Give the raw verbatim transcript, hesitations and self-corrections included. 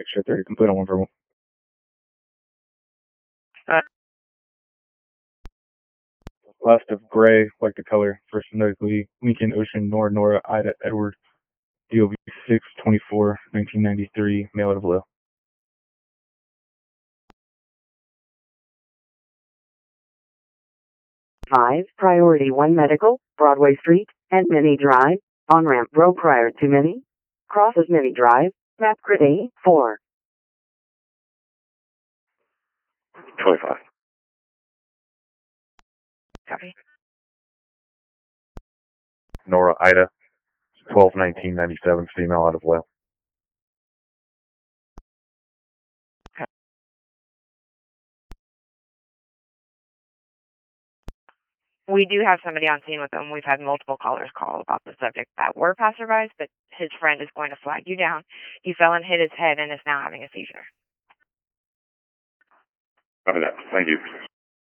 Extra thirty, complete on one verbal. Uh, Last of gray, like the color. First phonetically, Lincoln, Ocean, Nora, Nora, Ida, Edward. D O B six twenty-four, nineteen ninety-three, male out of low. five, Priority one Medical, Broadway Street, and Mini Drive, on-ramp row prior to Mini, crosses Mini Drive, map grid A, four. twenty-five. Copy. Nora, Ida, twelve nineteen ninety-seven, female out of low. We do have somebody on scene with them. We've had multiple callers call about the subject that were passerbys, but his friend is going to flag you down. He fell and hit his head and is now having a seizure. Copy that. Thank you.